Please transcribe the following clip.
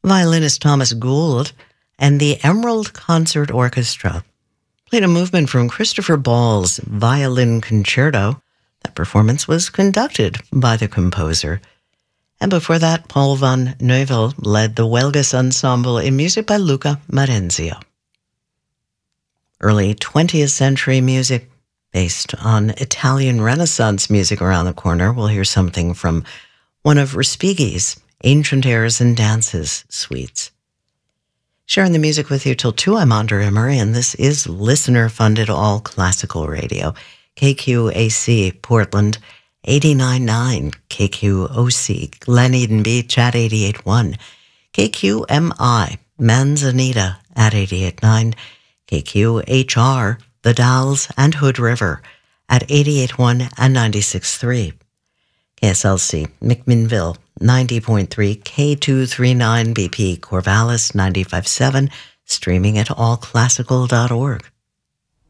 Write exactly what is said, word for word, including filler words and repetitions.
Violinist Thomas Gould and the Emerald Concert Orchestra played a movement from Christopher Ball's Violin Concerto. That performance was conducted by the composer. And before that, Paul van Neuvel led the Huelgas Ensemble in music by Luca Marenzio. Early twentieth century music based on Italian Renaissance music around the corner. We'll hear something from one of Respighi's Ancient Airs and Dances suites. Sharing the music with you till two, I'm Andrea Emery, and this is listener-funded all classical radio. K Q A C, Portland, eighty-nine point nine. K Q O C, Glen Eden Beach at eighty-eight point one. K Q M I, Manzanita at eighty-eight point nine. K Q H R, The Dalles and Hood River at eighty-eight point one and ninety-six point three. K S L C, McMinnville, ninety point three, K two thirty-nine B P, Corvallis, ninety-five point seven, streaming at all classical dot org.